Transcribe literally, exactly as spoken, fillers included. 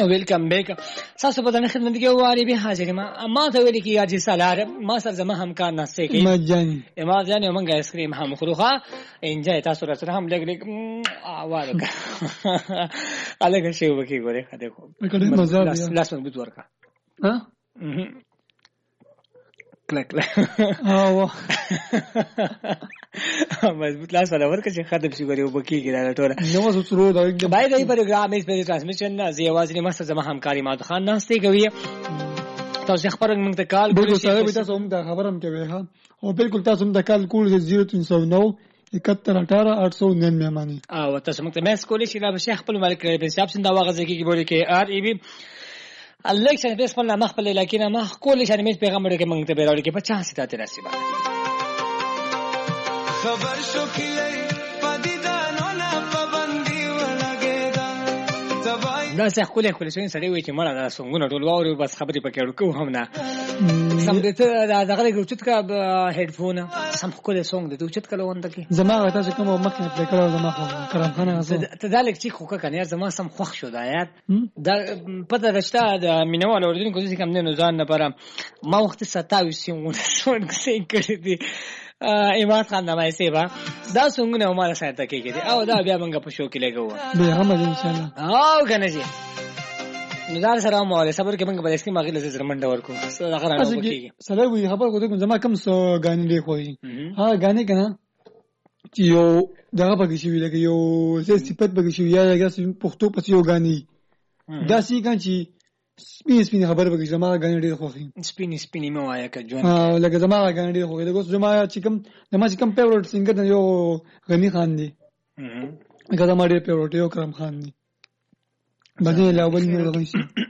ویلکم بیک. تاسو په دغه خدمت کې واري به حاضر ما ما ته ویل کی اجي سالار ما سره زما همکار نسته کې مجاني ما ځان یو منګه آیس کریم هم خروخه انجای تاسو را سره هم لګ لګ اواره الګ شی وکي ګوره خدای کو کله مزه لاس لاس مضبوط ورکا ها کلک کلک او مضبوط لاس ولا ورکه چې خدای شي ګوره وبکی ګره ټوله نو زه سرو دا باید ای پروګرام اس په ټرانسمیشن زی आवाज نه مست زما همکاري ما خان ناشته کوي تاسو خبرونه موږ ته کال بالکل سره به تاسو هم دا خبرم کوي ها او بالکل تاسو هم دا کال کول صفر تین سو نو اکہتر اٹھارہ آٹھ سو ننانوے مانی او تاسو موږ ته میس کولې چې دا شیخ خپل ملک په حساب څنګه واغځي کې بوله کې ار ای بي الیکشن په خپل نامه خپل لیکنه ما کولې چې میس پیغام ورکې موږ ته بیراوړي کې پچاس ستات راسي خبر شو کې پدیدانو نه پابندي ولګېدا دا څه خولې خولې شوی سړی وي چې مړه دا څنګه ټول واوري بس خبرې پکې ورکو هم نه سم دې ته دا دغه ګوچت کا هډفون سم خولې سونګ دې ګوچت کله وند کې زما تاسو کوم مخکې پلی کړو زما خو کرام خانه ته دالک چې خو کنه زما سم خوښ شو دا یار دا پته رښتا د مینوال اوردن کوزي کوم نه ځان نه پره ما وخت ستاوي سیمون څنګه څنګه کړی دي ایمان خان نامه سیبا دا څنګه نو مال سره تکي کېدی او دا بیا موږ په شو کې لګو به هم ان شاء الله او کنه جی نظر سره مو له صبر کې موږ به اسکی ماغي لزر منډه ورکو هغه راو کېږي سره وی خبر کوته زما کم سو غانې دی خوې ها غانې کنه چې یو دغه پکې شي لګي یو څه صفت پکې شي یا هغه پښتو پسې یو غانې دا سې کان چې سپین سپین خبر پکې زما غانې ډېر خوښي سپین سپین مو وایا ک جون ها لکه زما غانې ډېر خوښي دغه زما چې کوم زما چې کوم فیورټ سنگر دی یو غنی خان دی هغه زما ډېر فیورټ یو کرم خان دی باندې لا ول نه راغلی